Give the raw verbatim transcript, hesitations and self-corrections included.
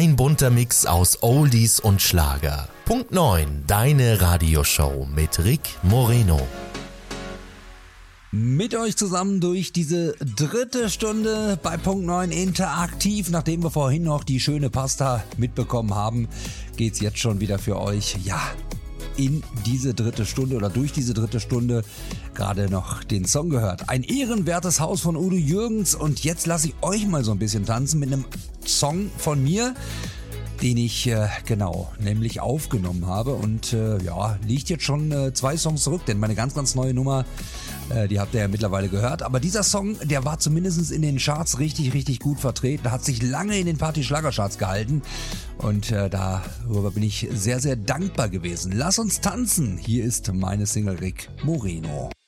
Ein bunter Mix aus Oldies und Schlager. Punkt neun, deine Radioshow mit Rick Moreno. Mit euch zusammen durch diese dritte Stunde bei Punkt neun interaktiv. Nachdem wir vorhin noch die schöne Pasta mitbekommen haben, geht's jetzt schon wieder für euch, ja, in diese dritte Stunde oder durch diese dritte Stunde. Gerade noch den Song gehört. Ein ehrenwertes Haus von Udo Jürgens. Und jetzt lasse ich euch mal so ein bisschen tanzen mit einem Song von mir, den ich, äh, genau, nämlich aufgenommen habe. Und äh, ja, liegt jetzt schon äh, zwei Songs zurück, denn meine ganz, ganz neue Nummer, äh, die habt ihr ja mittlerweile gehört. Aber dieser Song, der war zumindest in den Charts richtig, richtig gut vertreten. Hat sich lange in den Party-Schlagercharts gehalten. Und äh, darüber bin ich sehr, sehr dankbar gewesen. Lass uns tanzen. Hier ist meine Single Rick Moreno.